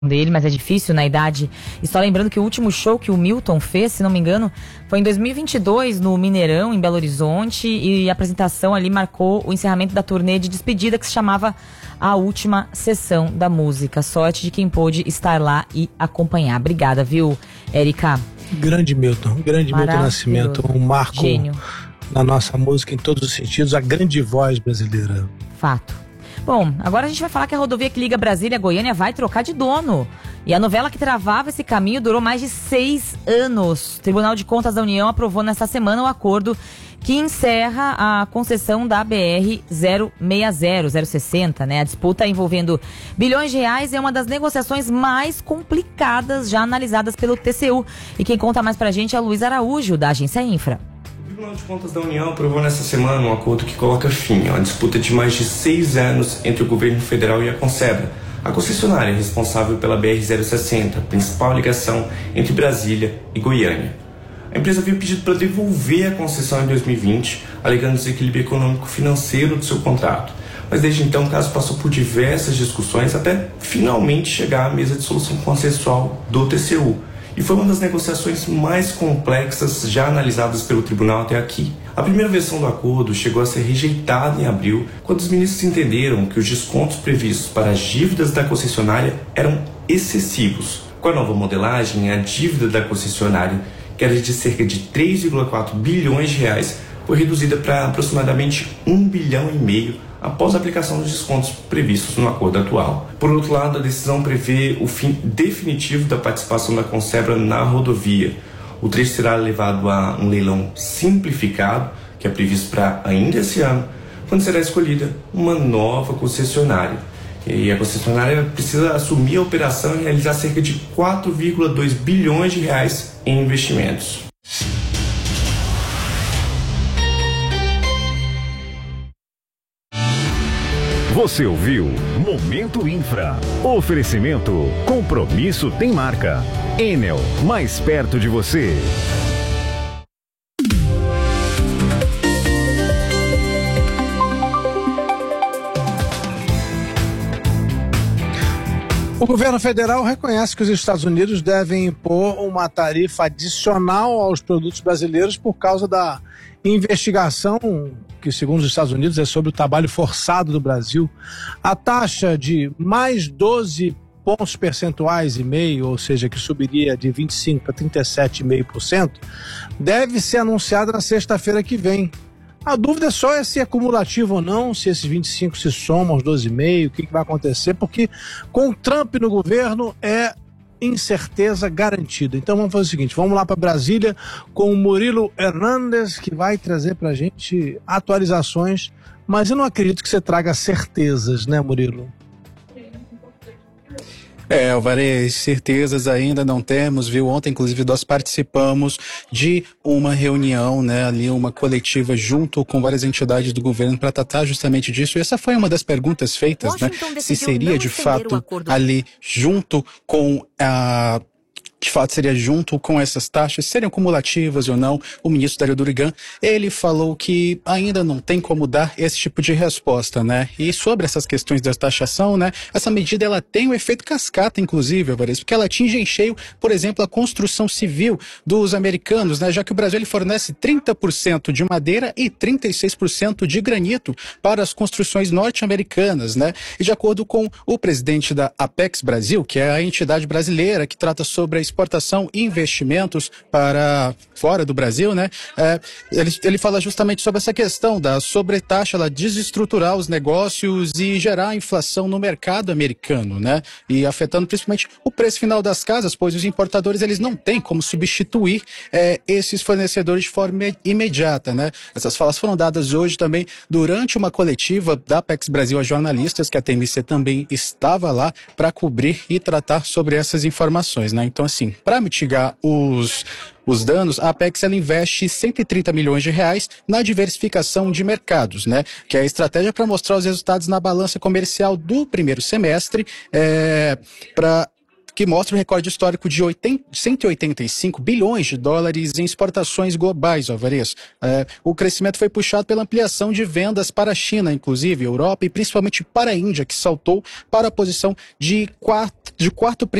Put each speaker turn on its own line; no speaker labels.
dele, mas é difícil na idade. E só lembrando que o último show que o Milton fez, se não me engano, foi em 2022 no Mineirão, em Belo Horizonte, e a apresentação ali marcou o encerramento da turnê de despedida que se chamava A Última Sessão da Música. Sorte de quem pôde estar lá e acompanhar. Obrigada, viu, Érica?
Grande Milton Nascimento, um marco
Gênio
na nossa música em todos os sentidos, a grande voz brasileira.
Fato. Bom, agora a gente vai falar que a rodovia que liga Brasília a Goiânia vai trocar de dono. E a novela que travava esse caminho durou mais de 6 anos. O Tribunal de Contas da União aprovou nesta semana o acordo que encerra a concessão da BR-060, né? A disputa envolvendo bilhões de reais é uma das negociações mais complicadas já analisadas pelo TCU. E quem conta mais pra gente é o Luiz Araújo, da Agência Infra.
O Tribunal de Contas da União aprovou nesta semana um acordo que coloca fim a uma disputa de mais de 6 anos entre o governo federal e a Consebra, a concessionária responsável pela BR-060, principal ligação entre Brasília e Goiânia. A empresa havia pedido para devolver a concessão em 2020, alegando desequilíbrio econômico-financeiro do seu contrato. Mas desde então o caso passou por diversas discussões até finalmente chegar à mesa de solução consensual do TCU. E foi uma das negociações mais complexas já analisadas pelo tribunal até aqui. A primeira versão do acordo chegou a ser rejeitada em abril, quando os ministros entenderam que os descontos previstos para as dívidas da concessionária eram excessivos. Com a nova modelagem, a dívida da concessionária, que era de cerca de 3,4 bilhões de reais, foi reduzida para aproximadamente 1,5 bilhão após a aplicação dos descontos previstos no acordo atual. Por outro lado, a decisão prevê o fim definitivo da participação da Consebra na rodovia. O trecho será levado a um leilão simplificado, que é previsto para ainda esse ano, quando será escolhida uma nova concessionária. E a concessionária precisa assumir a operação e realizar cerca de 4,2 bilhões de reais em investimentos.
Você ouviu Momento Infra. Oferecimento. Compromisso tem marca. Enel, mais perto de você.
O governo federal reconhece que os Estados Unidos devem impor uma tarifa adicional aos produtos brasileiros por causa da investigação que, segundo os Estados Unidos, é sobre o trabalho forçado do Brasil. A taxa de mais 12 pontos percentuais e meio, ou seja, que subiria de 25% para 37,5%, deve ser anunciada na sexta-feira que vem. A dúvida só é se é cumulativo ou não, se esses 25 se somam aos 12,5, o que vai acontecer, porque com o Trump no governo é incerteza garantida. Então vamos fazer o seguinte, vamos lá para Brasília com o Murilo Hernandes, que vai trazer para a gente atualizações, mas eu não acredito que você traga certezas, né, Murilo?
Alvarez, certezas ainda não temos, viu? Ontem, inclusive, nós participamos de uma reunião, né, ali uma coletiva junto com várias entidades do governo para tratar justamente disso. E essa foi uma das perguntas feitas, né? Se seria de fato ali junto com a... De fato, seria junto com essas taxas, seriam cumulativas ou não. O ministro Dario Durigan, ele falou que ainda não tem como dar esse tipo de resposta, né? E sobre essas questões da taxação, né? Essa medida, ela tem um efeito cascata, inclusive, Alvarez, porque ela atinge em cheio, por exemplo, a construção civil dos americanos, né? Já que o Brasil, ele fornece 30% de madeira e 36% de granito para as construções norte-americanas, né? E de acordo com o presidente da Apex Brasil, que é a entidade brasileira que trata sobre a exportação e investimentos para fora do Brasil, né? Ele fala justamente sobre essa questão da sobretaxa, ela desestruturar os negócios e gerar inflação no mercado americano, né? E afetando principalmente o preço final das casas, pois os importadores, eles não têm como substituir esses fornecedores de forma imediata, né? Essas falas foram dadas hoje também durante uma coletiva da Apex Brasil a jornalistas, que a TMC também estava lá para cobrir e tratar sobre essas informações, né? Então, assim, para mitigar os danos, a Apex, ela investe 130 milhões de reais na diversificação de mercados, né? Que é a estratégia para mostrar os resultados na balança comercial do primeiro semestre, que mostra o recorde histórico de 185 bilhões de dólares em exportações globais, Alvarez. O crescimento foi puxado pela ampliação de vendas para a China, inclusive Europa, e principalmente para a Índia, que saltou para a posição de quarto